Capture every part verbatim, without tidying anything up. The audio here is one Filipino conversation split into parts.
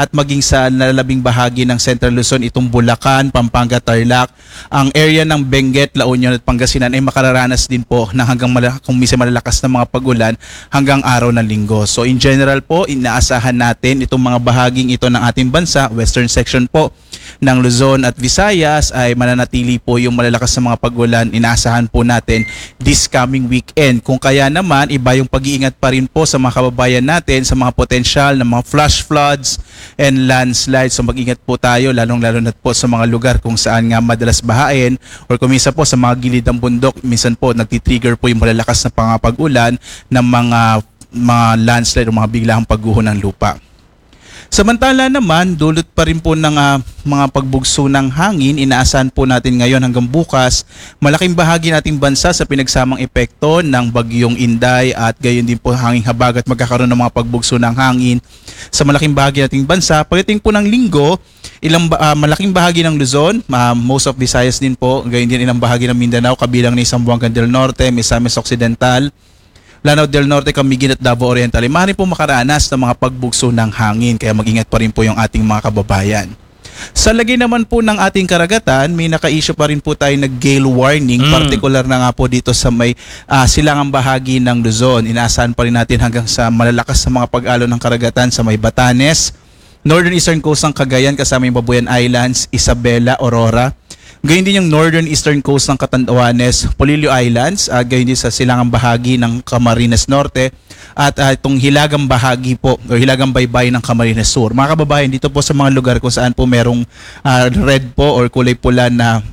at maging sa nalalabing bahagi ng Central Luzon, itong Bulacan, Pampanga, Tarlac, ang area ng Benguet, La Union at Pangasinan ay makararanas din po ng hanggang malak- kung minsan malalakas na mga pagulan hanggang araw ng linggo. So in general po, inaasahan natin itong mga bahaging ito ng ating bansa, western section po ng Luzon at Visayas ay mananatili po yung malalakas na mga pagulan. Inaasahan po natin this coming weekend. Kung kaya naman, iba yung pag-iingat pa rin po sa mga kababayan natin sa mga potensyal na mga flash floods and landslides. So mag-ingat po tayo, lalong-lalo na po sa mga lugar kung saan nga madalas bahain or kung minsan po sa mga gilid ng bundok, minsan po nagtitrigger po yung malalakas na pangapag-ulan ng mga, mga landslide o mga biglaang pagguho ng lupa. Samantala naman, dulot pa rin po ng uh, mga pagbugso ng hangin. Inaasahan po natin ngayon hanggang bukas, malaking bahagi nating bansa sa pinagsamang epekto ng bagyong Inday at gayon din po hanging habag at magkakaroon ng mga pagbugso ng hangin sa malaking bahagi nating bansa. Pagdating po ng linggo, ilang uh, malaking bahagi ng Luzon, uh, most of Visayas din po, gayon din ilang bahagi ng Mindanao, kabilang ni Zamboanga del Norte, Misamis Occidental, Lanao del Norte, Camiguin at Davao Oriental, ay maaaring po makaranas ng mga pagbugso ng hangin, kaya mag-ingat pa rin po yung ating mga kababayan. Sa lagay naman po ng ating karagatan, may naka-issue pa rin po tayo ng gale warning, mm. particular na nga po dito sa may uh, silangang bahagi ng Luzon. Inaasahan pa rin natin hanggang sa malalakas sa mga pag-alon ng karagatan sa may Batanes, Northern Eastern Coast ng Cagayan kasama yung Babuyan Islands, Isabela, Aurora. Gayon din yung Northern Eastern Coast ng Catanduanes, Polillo Islands, uh, gayon din sa silangang bahagi ng Camarines Norte at uh, itong hilagang bahagi po o hilagang baybay ng Camarines Sur. Mga kababayan, dito po sa mga lugar kung saan po merong uh, red po or kulay pula na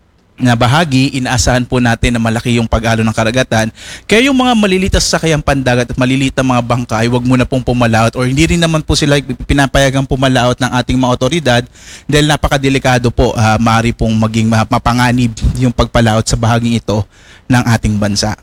na bahagi, inaasahan po natin na malaki yung pag-alo ng karagatan. Kaya yung mga malilitas sa kayang pandagat at malilitang mga bangka ay wag muna pong pumalaot or hindi rin naman po sila pinapayagang pumalaot ng ating mga otoridad dahil napakadelikado po, uh, maaari pong maging mapanganib yung pagpalaot sa bahaging ito ng ating bansa.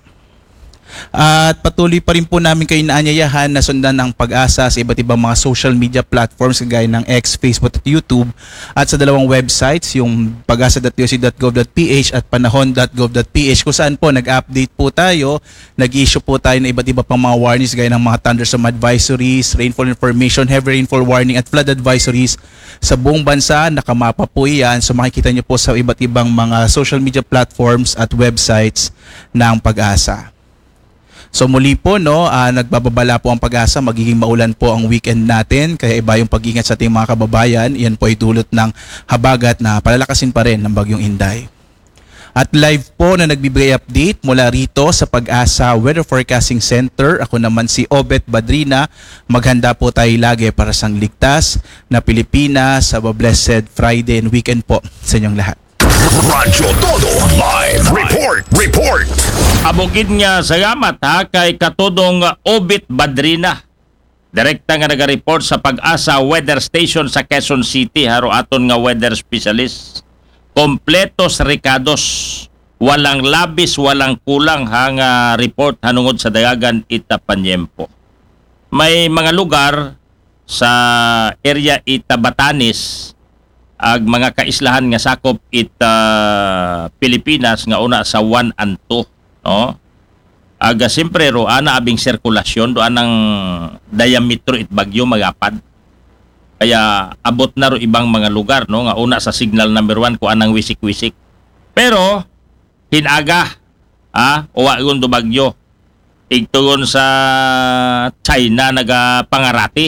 At patuloy pa rin po namin kayo inaanyayahan na sundan ng Pag-asa sa iba't ibang mga social media platforms kagaya ng X, Facebook at YouTube at sa dalawang websites, yung pag-asa dot d o c dot gov dot p h at panahon dot gov dot p h kung saan po nag-update po tayo, nag-issue po tayo ng iba't iba pang mga warnings gaya ng mga thunderstorm advisories, rainfall information, heavy rainfall warning at flood advisories sa buong bansa. Nakamapa po yan, so makikita nyo po sa iba't ibang mga social media platforms at websites ng Pag-asa. So muli po, no, uh, nagbababala po ang Pag-asa, magiging maulan po ang weekend natin, kaya iba yung pag-ingat sa ating mga kababayan. Yan po ay dulot ng habagat na palalakasin pa rin ng bagyong Inday. At live po na nagbibigay update mula rito sa Pag-asa Weather Forecasting Center. Ako naman si Obet Badrina. Maghanda po tayo lagi para sa ligtas na Pilipinas sa Blessed Friday and weekend po sa inyong lahat. Radyo Todo Live Report Report Abugid nga salamat ha kay katudong Obet Badrina. Direkta nga naga-report sa Pag-asa Weather Station sa Quezon City, haro aton nga weather specialist. Kompletos rekados, walang labis, walang kulang hanga report hanungod sa dayagan ita panyempo. May mga lugar sa area ita Batanes ag mga kaislahan nga sakop ita Pilipinas nga una sa one and two, no? Aga siyempre ro ana abing sirkulasyon do anang diametro it bagyo magapad. Kaya abot na ro ibang mga lugar, no, nga una sa signal number one ko anang wisik-wisik. Pero hinaga ah uwa gon do bagyo. Igtugon sa China nagapangarati.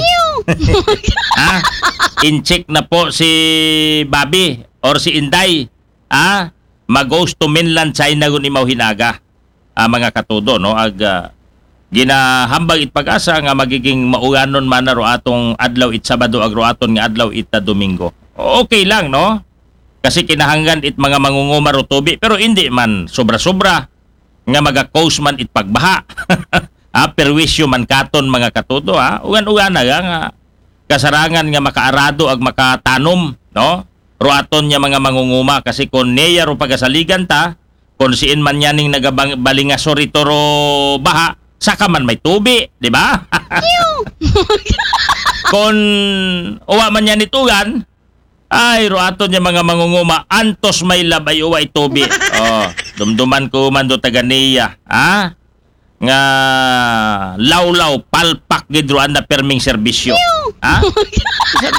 Ha? In-check na po si Bobby or si Inday. Ha? Mag-goes to mainland China gun imaw hinaga. Ah, mga katudo, no? Ag uh, ginahambag it Pag-asa nga magiging mauganon man na ro atong adlaw it Sabado ag ro aton nga adlaw it Domingo. Okay lang, no? Kasi kinahanggan it mga mangunguma ro tubi pero hindi man sobra-sobra nga maga-cause man it pagbaha. Ah, perwisyo man katon mga katudo, ha? Ugan-ugan na nga kasarangan nga makaarado ag makatanom, no? Ro aton nya mga mangunguma kasi kung neya ro pagasaligan ta, kung siin man yaning nagabalingaso rito ro baha, saka man may tubi, di ba? Kung uwa man yan itugan, ay ro aton nya mga mangunguma, antos may labay uwa itubi. Oh, dumduman ko man do taga niya, ha? Nga lawlaw palpak gidroan na perming serbisyo. Ha?